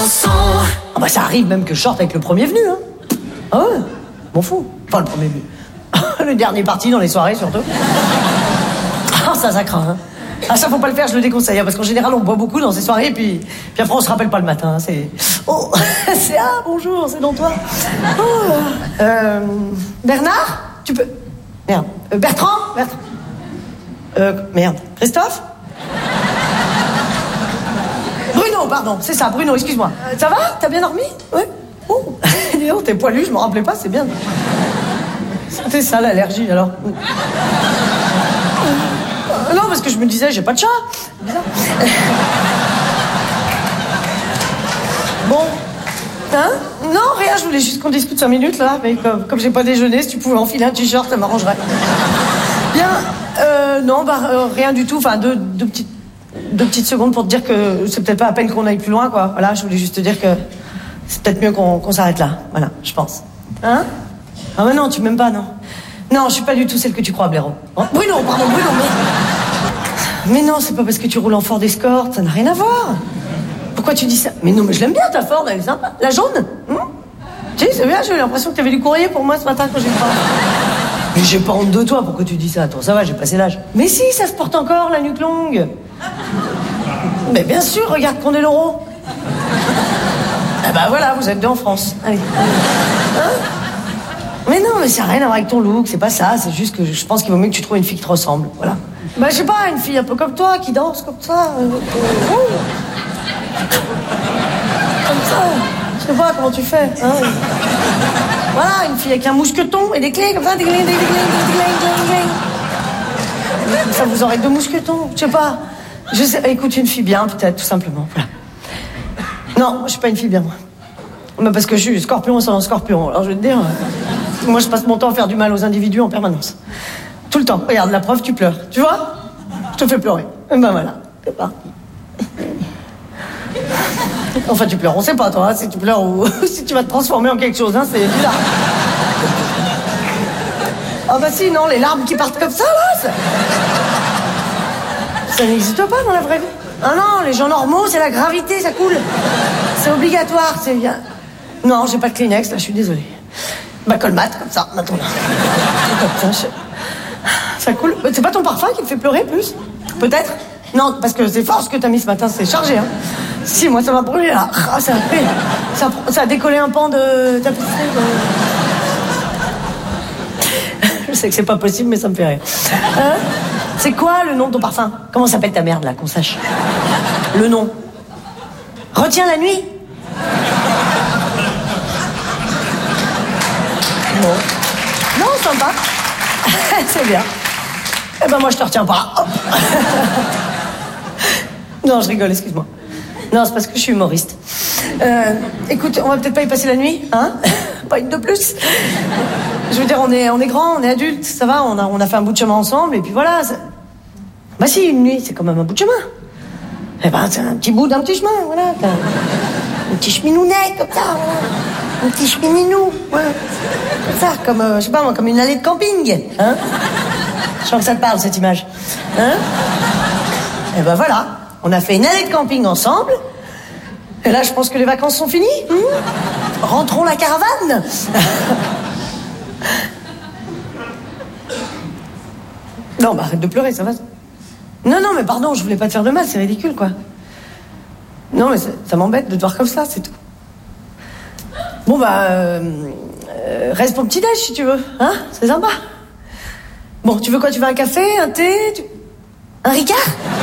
chanson. Ah bah ça arrive même que je sorte avec le premier venu, hein. Ah ouais, m'en fous. Enfin, le premier venu. Le dernier parti dans les soirées, surtout. Ah, ça craint, hein. Ah, ça, faut pas le faire, je le déconseille, hein, parce qu'en général, on boit beaucoup dans ces soirées, puis après, on se rappelle pas le matin, hein, c'est... Oh, c'est... Ah, bonjour, c'est dans toi. Oh, Bernard, tu peux... Merde. Bertrand. Merde. Christophe. Bruno, pardon, c'est ça, Bruno, excuse-moi. Ça va? T'as bien dormi? Ouais. Oh, dis donc, t'es poilu, je m'en rappelais pas, c'est bien. C'était ça, l'allergie, alors. Non, parce que je me disais, j'ai pas de chat. Bizarre. Bon. Hein? Non, rien, je voulais juste qu'on discute 5 minutes, là. Mais comme j'ai pas déjeuné, si tu pouvais enfiler un t-shirt, ça m'arrangerait. Bien. Non, rien du tout. Enfin, deux petites secondes pour te dire que c'est peut-être pas à peine qu'on aille plus loin, quoi. Voilà, je voulais juste te dire que c'est peut-être mieux qu'on s'arrête là. Voilà, je pense. Hein? Ah, mais non, tu m'aimes pas, non? Non, je suis pas du tout celle que tu crois, Blaireau. Oh, Bruno, pardon, Bruno, mais non, c'est pas parce que tu roules en Ford Escort, ça n'a rien à voir. Pourquoi tu dis ça? Mais non, mais je l'aime bien, ta Ford, elle est sympa. La jaune? Tu sais, c'est bien, j'ai eu l'impression que t'avais du courrier pour moi ce matin quand j'ai pas... Mais j'ai pas honte de toi, pourquoi tu dis ça? Toi, ça va, j'ai passé l'âge. Mais si, ça se porte encore, la nuque longue. Mais bien sûr, regarde qu'on est l'euro. Ah bah voilà, vous êtes deux en France. Allez. Hein? Mais non, mais ça n'a rien à voir avec ton look, c'est pas ça, c'est juste que je pense qu'il vaut mieux que tu trouves une fille qui te ressemble, voilà. Bah je sais pas, une fille un peu comme toi, qui danse comme ça. Comme ça. Je sais pas comment tu fais, hein. Voilà, une fille avec un mousqueton et des clés comme ça, des clés. Ça vous aurez 2 mousquetons, je sais pas. Je sais, écoute, une fille bien, peut-être, tout simplement, voilà. Non, je suis pas une fille bien, moi. Mais parce que je suis scorpion sans scorpion, alors je vais te dire... Moi, je passe mon temps à faire du mal aux individus en permanence. Tout le temps. Regarde, la preuve, tu pleures. Tu vois? Je te fais pleurer. Et ben voilà, c'est parti. Enfin, tu pleures, on sait pas, toi, hein, si tu pleures ou si tu vas te transformer en quelque chose, hein, c'est bizarre. Ah bah si, non, les larmes qui partent comme ça, là, ça n'existe pas dans la vraie vie. Ah non, les gens normaux, c'est la gravité, ça coule. C'est obligatoire, c'est bien. Non, j'ai pas de Kleenex, là, je suis désolée. Bah, colmate, comme ça, maintenant. Comme ça, ça coule. C'est pas ton parfum qui te fait pleurer, plus? Peut-être? Non, parce que c'est fort ce que t'as mis ce matin, c'est chargé, hein. Si, moi, ça m'a brûlé, là. Ah, ça a décollé un pan de tapisserie. Je sais que c'est pas possible, mais ça me fait rire. C'est quoi le nom de ton parfum? Comment s'appelle ta merde, là, qu'on sache? Le nom. Retiens la nuit? Bon. Non, sympa. C'est bien. Eh ben moi je te retiens pas. Hop. Non, je rigole, excuse-moi. Non, c'est parce que je suis humoriste. Écoute, on va peut-être pas y passer la nuit, hein? Pas une de plus. Je veux dire, on est grands, on est adultes, ça va, on a fait un bout de chemin ensemble, et puis voilà. Bah si, une nuit, c'est quand même un bout de chemin. Eh ben, c'est un petit bout d'un petit chemin, voilà. Un petit cheminounet, comme ça, voilà. Un petit chemininou, ouais. Comme ça, comme, je sais pas moi, comme une allée de camping, hein. Je sens que ça te parle, cette image. Hein? Et ben voilà, on a fait une allée de camping ensemble. Et là, je pense que les vacances sont finies. Rentrons la caravane. Non, bah arrête de pleurer, ça va. Non, mais pardon, je voulais pas te faire de mal, c'est ridicule, quoi. Non, mais ça m'embête de te voir comme ça, c'est tout. Bon, bah, reste pour le petit-déj, si tu veux, hein? C'est sympa. Bon, tu veux quoi? Tu veux un café, un thé, un Ricard?